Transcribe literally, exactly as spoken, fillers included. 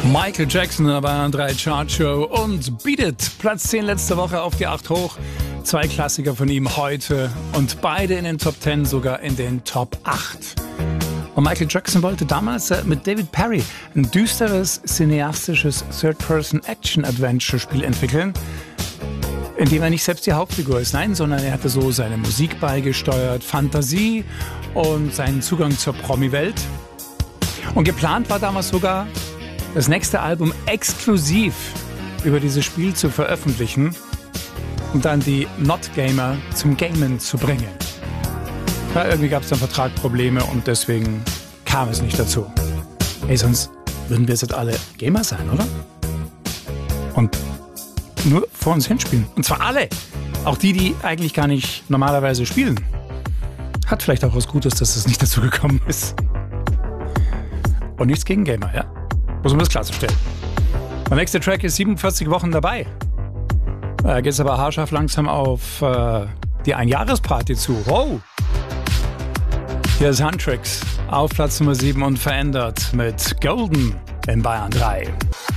Michael Jackson in der Bayern drei Chartshow und Beat It. Platz zehn letzte Woche auf die acht hoch. Zwei Klassiker von ihm heute und beide in den Top zehn, sogar in den Top acht. Und Michael Jackson wollte damals mit David Perry ein düsteres, cineastisches Third-Person-Action-Adventure-Spiel entwickeln, in dem er nicht selbst die Hauptfigur ist, nein, sondern er hatte so seine Musik beigesteuert, Fantasie und seinen Zugang zur Promi-Welt. Und geplant war damals sogar, das nächste Album exklusiv über dieses Spiel zu veröffentlichen und dann die Not-Gamer zum Gamen zu bringen. Ja, irgendwie gab es dann Vertragprobleme und deswegen kam es nicht dazu. Ey, sonst würden wir jetzt alle Gamer sein, oder? Und nur vor uns hinspielen. Und zwar alle. Auch die, die eigentlich gar nicht normalerweise spielen. Hat vielleicht auch was Gutes, dass es nicht dazu gekommen ist. Und nichts gegen Gamer, ja? Muss man das klarzustellen. Der nächste Track ist siebenundvierzig Wochen dabei. Da geht es aber haarscharf langsam auf äh, die Einjahresparty zu. Wow! Hier ist Huntrix auf Platz Nummer sieben und verändert mit Golden in Bayern drei.